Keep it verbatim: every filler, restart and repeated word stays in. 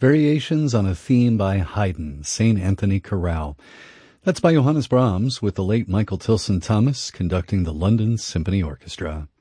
Variations on a Theme by Haydn, Saint Anthony Chorale. That's by Johannes Brahms with the late Michael Tilson Thomas conducting the London Symphony Orchestra.